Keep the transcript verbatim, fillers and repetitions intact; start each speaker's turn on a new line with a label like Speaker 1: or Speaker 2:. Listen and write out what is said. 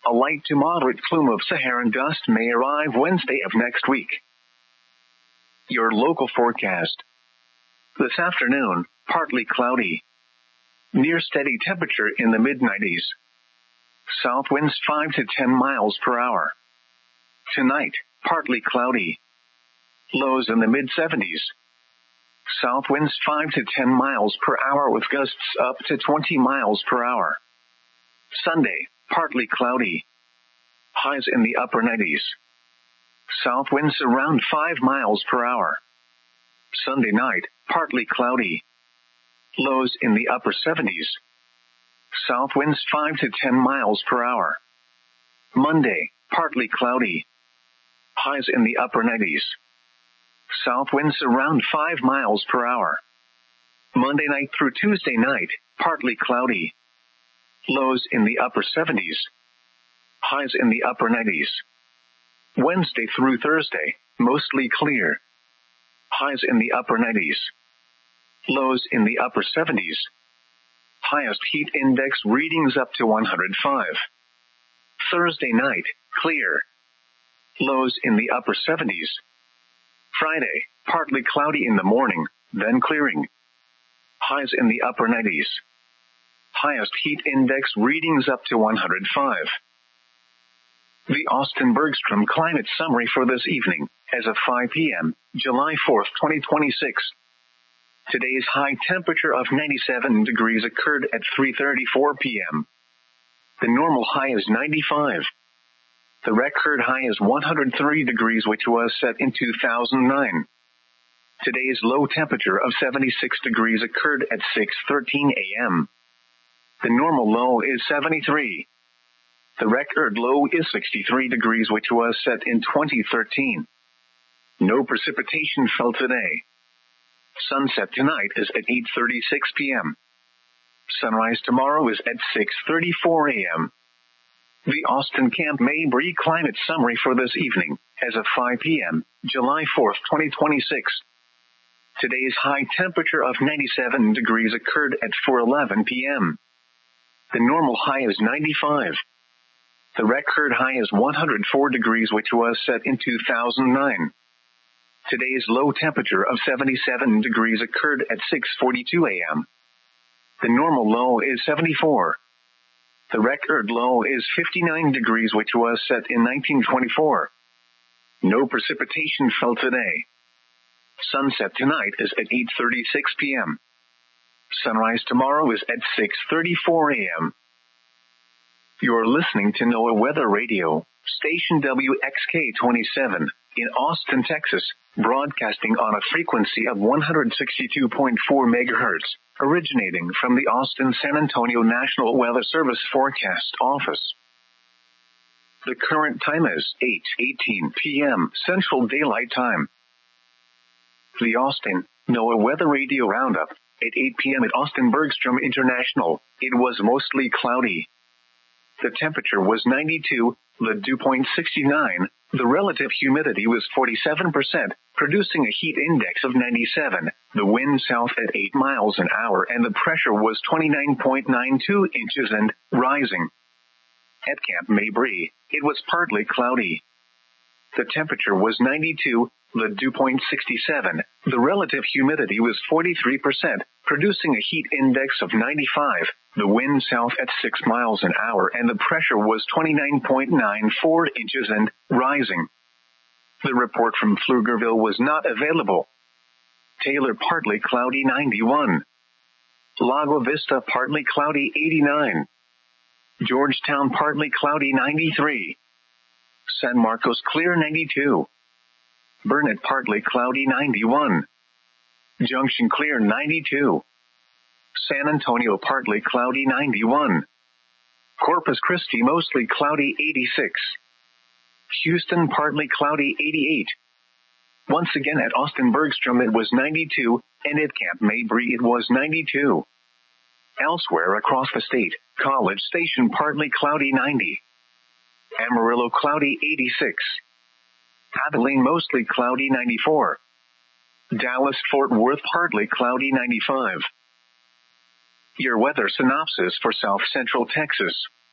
Speaker 1: A light to moderate plume of Saharan dust may arrive Wednesday of next week. Your local forecast. This afternoon, partly cloudy. Near steady temperature in the mid nineties. South winds five to ten miles per hour. Tonight, partly cloudy. Lows in the mid seventies. South winds five to ten miles per hour with gusts up to twenty miles per hour. Sunday, partly cloudy. Highs in the upper nineties. South winds around five miles per hour. Sunday night, partly cloudy. Lows in the upper seventies. South winds five to ten miles per hour. Monday, partly cloudy. Highs in the upper nineties. South winds around five miles per hour. Monday night through Tuesday night, partly cloudy. Lows in the upper seventies. Highs in the upper nineties. Wednesday through Thursday, mostly clear. Highs in the upper nineties. Lows in the upper seventies. Highest heat index readings up to one hundred five. Thursday night, clear. Lows in the upper seventies. Friday, partly cloudy in the morning, then clearing. Highs in the upper nineties. Highest heat index readings up to one hundred five. The Austin Bergstrom Climate Summary for this evening, as of five p.m., July fourth, twenty twenty-six. Today's high temperature of ninety-seven degrees occurred at three thirty-four p.m. The normal high is ninety-five. The record high is one hundred three degrees, which was set in two thousand nine. Today's low temperature of seventy-six degrees occurred at six thirteen a.m. The normal low is seventy-three. The record low is sixty-three degrees, which was set in twenty thirteen. No precipitation fell today. Sunset tonight is at eight thirty-six p.m. Sunrise tomorrow is at six thirty-four a.m. The Austin Camp Mabry Climate Summary for this evening, as of five p.m., July fourth, twenty twenty-six. Today's high temperature of ninety-seven degrees occurred at four eleven p.m. The normal high is ninety-five. The record high is one hundred four degrees, which was set in two thousand nine. Today's low temperature of seventy-seven degrees occurred at six forty-two a.m. The normal low is seventy-four. The record low is fifty-nine degrees, which was set in nineteen twenty-four. No precipitation fell today. Sunset tonight is at eight thirty-six p.m. Sunrise tomorrow is at six thirty-four a.m. You're listening to NOAA Weather Radio, station W X K twenty-seven, in Austin, Texas, broadcasting on a frequency of one hundred sixty-two point four megahertz, originating from the Austin-San Antonio National Weather Service Forecast Office. The current time is eight eighteen p.m. Central Daylight Time. The Austin NOAA Weather Radio Roundup, at eight p.m. at Austin Bergstrom International. It was mostly cloudy. The temperature was ninety-two, the dew point sixty-nine, the relative humidity was forty-seven percent, producing a heat index of ninety-seven, the wind south at eight miles an hour, and the pressure was twenty-nine point nine two inches and rising. At Camp Mabry, it was partly cloudy. The temperature was ninety-two, the dew point sixty-seven, the relative humidity was forty-three percent, producing a heat index of ninety-five, the wind south at six miles an hour, and the pressure was twenty-nine point nine four inches and rising. The report from Pflugerville was not available. Taylor partly cloudy ninety-one. Lago Vista partly cloudy eighty-nine. Georgetown partly cloudy ninety-three. San Marcos clear ninety-two. Burnett partly cloudy ninety-one. Junction clear ninety-two. San Antonio partly cloudy ninety-one. Corpus Christi mostly cloudy eighty-six. Houston partly cloudy eighty-eight. Once again at Austin Bergstrom it was ninety-two, and at Camp Mabry it was ninety-two. Elsewhere across the state, College Station partly cloudy ninety. Amarillo cloudy eighty-six. Abilene mostly cloudy ninety-four. Dallas-Fort Worth partly cloudy ninety-five. Your weather synopsis for South Central Texas.